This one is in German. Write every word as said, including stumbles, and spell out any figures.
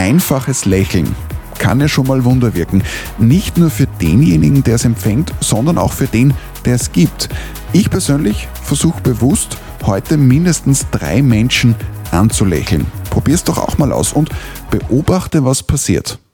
einfaches Lächeln kann ja schon mal Wunder wirken. Nicht nur für denjenigen, der es empfängt, sondern auch für den, der es gibt. Ich persönlich versuche bewusst, heute mindestens drei Menschen anzulächeln. Probier's doch auch mal aus und beobachte, was passiert.